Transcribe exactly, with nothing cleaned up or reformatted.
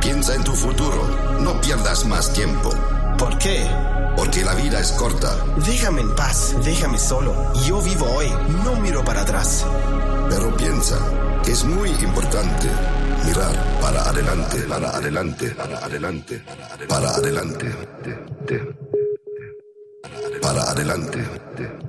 Piensa en tu futuro. No pierdas más tiempo. ¿Por qué? Porque la vida es corta. Déjame en paz, déjame solo. Yo vivo hoy, no miro para atrás. Pero piensa que es muy importante mirar para adelante, para adelante, para adelante, para adelante, para adelante.